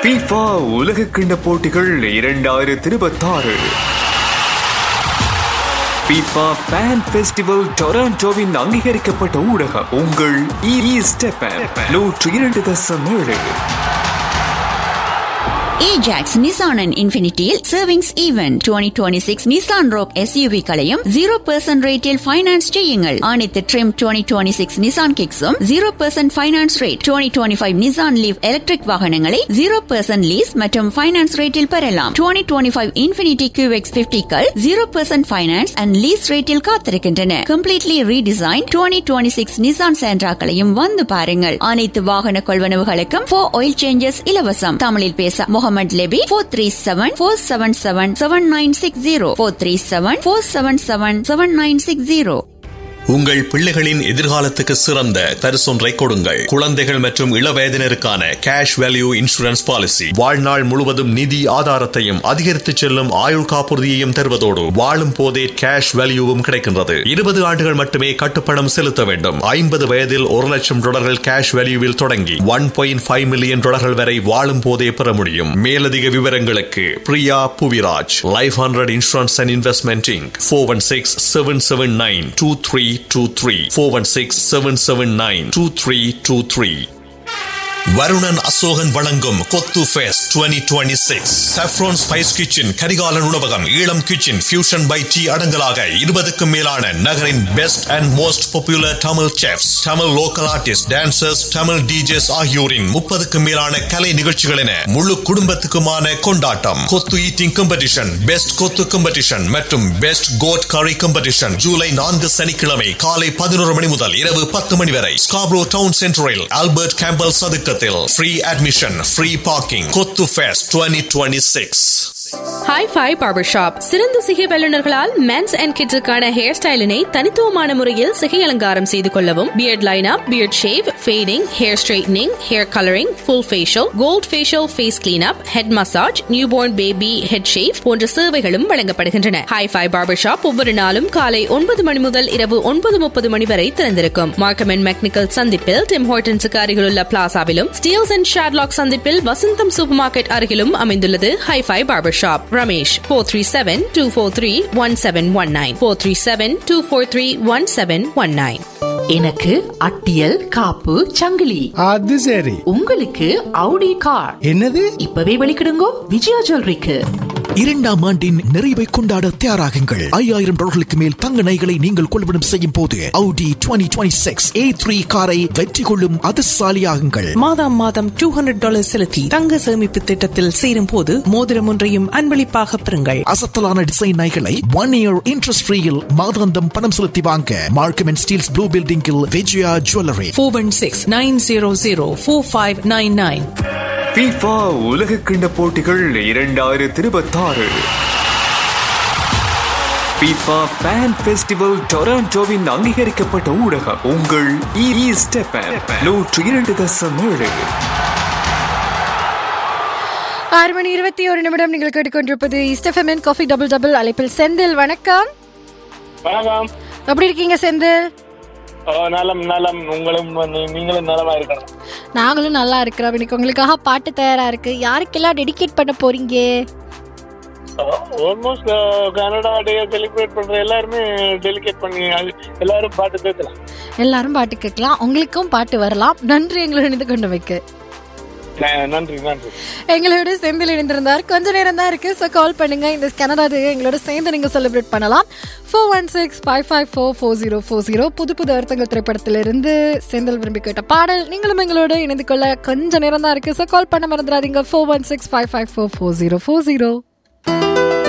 FIFA உலகக்கிண்ண போட்டிகள் 2026. FIFA Fan Festival டொராண்டோவின் அங்கீகரிக்கப்பட்ட ஊடகம் உங்கள் ESTFM 102.7. Ajax Nissan and Infinityயில் Savings Event 2026 Nissan Rogue SUV களையும் 0% ரேட்டில் ஃபைனான்ஸ் செய்யுங்கள். அனைத்து Trim 2026 Nissan Kicks-உம் 0% finance rate. 2025 Nissan Leaf electric வாகனங்களை 0% லீஸ் மற்றும் ஃபைனான்ஸ் ரேட்டில் பெறலாம். 2025 Infinity QX50கள் 0% ஃபைனான்ஸ் அண்ட் லீஸ் ரேட்டில் காத்திருக்கின்றன. Completely redesigned 2026 Nissan Sentra-களையும் வந்து பாருங்கள். அனைத்து வாகன கொள்வனவுகளுக்கும் 4 oil changes இலவசம். தமிழில் பேச முகமது லெபி 437-477-7960 437-477-7960. உங்கள் பிள்ளைகளின் எதிர்காலத்துக்கு சிறந்த பரிசொன்றை கொடுங்கள். குழந்தைகள் மற்றும் இளவயதினருக்கான கேஷ் வேல்யூ இன்சூரன்ஸ் பாலிசி வாழ்நாள் முழுவதும் நிதி ஆதாரத்தையும் அதிகரித்து செல்லும் ஆயுள் காப்புறுதியையும் தருவதோடு வாழும் போதே கேஷ் வேல்யூவும் கிடைக்கின்றது. 20 ஆண்டுகள் மட்டுமே கட்டுப்பணம் செலுத்த வேண்டும். 50 வயதில் $1,00,000 கேஷ் வேல்யூவில் தொடங்கி $1.5 மில்லியன் வரை வாழும் போதே பெற முடியும். மேலதிக விவரங்களுக்கு Priya Puviraj, life 100 insurance and investment Inc. 416-779-2323 416-779-2323. Varunan Asokan வழங்கும் கொத்து fest 2026 Saffron Spice Kitchen, Karikalan உணவகம், Eelam kitchen, fusion by tea அடங்கலாக 20க்கும் மேலான நகரின் best and most popular Tamil chefs, Tamil local artist, dancers, Tamil DJs ஆகியோரின் 30க்கும் மேலான கலை நிகழ்ச்சிகள் என முழு குடும்பத்துக்குமான கொண்டாட்டம். கொத்து ஈட்டிங் காம்படிஷன், பெஸ்ட் கொத்து காம்படிஷன் மற்றும் பெஸ்ட் கோட் கரி காம்படிஷன் ஜூலை 4 சனிக்கிழமை காலை 11 மணி முதல் இரவு 10 மணி வரை ஸ்காப்ரோ டவுன் சென்டரில் Albert Campbell சதுக்க. Free admission, free parking. Kothu Fest 2026. Hi-Fi Barbershop. சிறந்த சிகை வல்லுநர்களால் மென்ஸ் அண்ட் கிட்ஸுக்கான ஹேர் ஸ்டைலினை தனித்துவமான முறையில் சிகை அலங்காரம் செய்து கொள்ளவும், beard lineup, beard shave, fading, hair straightening, hair colouring, full facial, gold facial, face cleanup, head massage, newborn baby head shave போன்ற சேவைகளும் வழங்கப்படுகின்றன. Hi-Fi Barbershop ஒவ்வொரு நாளும் காலை 9 மணி முதல் இரவு 9:30 மணி வரை திறந்திருக்கும். மார்க்கம் அண்ட் மெக்னிக்கல் சந்திப்பில் டிம் ஹோர்டன்ஸுக்கு அருகிலுள்ள பிளாசாவிலும், ஸ்டீல்ஸ் அண்ட் ஷாட்லாக் சந்திப்பில் வசந்தம் சூப்பர் மார்க்கெட் அருகிலும் அமைந்துள்ளது Hi-Fi Barbershop. Ramesh 437-243-1719 437-243-1719. எனக்கு அட்டியல் காப்பு சங்கிலி. அது சரி. உங்களுக்கு Audi கார். என்னது? இப்பவே வெளிக்கிடுங்கோ விஜயா ஜுவல்லரிக்கு. 2ஆம் ஆண்டின் நிறைவை கொண்டாட தயாராகுங்கள். $5,000 மேல் தங்க நகைகளை நீங்கள் கொள்வனம் செய்யும் போது Audi 2026 A3 காரை வெற்றி கொள்ளும் அதிர்ஷ்டசாலியாகுங்கள். மாதம் $200 செலுத்தி தங்க சேமிப்பு திட்டத்தில் சேரும் போது மோதிரம் ஒன்றையும் அன்பளிப்பாக பெறுங்கள். அசத்தலான டிசைன் நகைகளை 1 year இன்ட்ரெஸ்ட் ஃப்ரீயில் மாதாந்தம் பணம் செலுத்தி வாங்க மார்க்கம் அண்ட் ஸ்டீல்ஸ் ப்ளூ பில்டிங்கில் விஜயா ஜுவல்லரி. 416-900-4599. FIFA உலகக்கிண்ண போட்டிகள் 2026. FIFA Fan Festival டொராண்டோவின் அங்கீகரிக்கப்பட்ட ஊடகம் உங்கள் ESTFM 102.7. 6:21 நீங்கள் கேட்டுக்கொண்டிருப்பது ESTFM காஃபி டபுள் டபுள். அழைப்பில் செந்தில். வணக்கம். வணக்கம். எப்படி இருக்கீங்க செந்தில்? நலம் நலம். நீங்களும் நலமா இருக்கணும். நாங்களும் நல்லா இருக்கிறோம். இன்னைக்கு உங்களுக்காக பாட்டு தயாரா இருக்கு. யாருக்கெல்லாம் டெடிகேட் பண்ண போறீங்க? ஆல்மோஸ்ட் கனடா டே செலிப்ரேட் பண்ற எல்லாருமே டெலிகேட் பண்ணி எல்லாரும் பாட்டு கேட்கலாம். எல்லாரும் பாட்டு கேட்கலாம். உங்களுக்கும் பாட்டு வரலாம். நன்றி எங்களோட இணைந்து கொண்டு வைக்க. நன்றி நன்றி. எங்களோட செந்தில் இணைந்திருந்தார். கொஞ்ச நேரம் தான் இருக்கு. ஸோ கால் பண்ணுங்க. இந்த கனடா டே எங்களோட சேர்ந்து நீங்க செலிப்ரேட் பண்ணலாம். 416-554-4040. புது அர்த்தங்கள் திரைப்படத்திலிருந்து செந்தில் விரும்பி கேட்ட பாடல். நீங்களும் எங்களோட இணைந்து கொள்ள கொஞ்ச நேரம் தான் இருக்கு. ஸோ கால் பண்ண மறந்துடாதீங்க. 416-554-4040.